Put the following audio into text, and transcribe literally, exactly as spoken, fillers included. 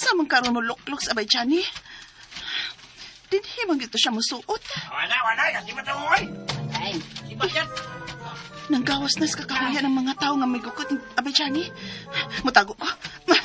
Asa man karon mo lukluk sa abay Johnny? Dinhi man gito siya musuot. Wala, wala, kasi matawag. Ay, si Bakit? Nanggawas na sa kakahuyan ng mga tao nga may gukot ng abay Johnny. Mutago ko.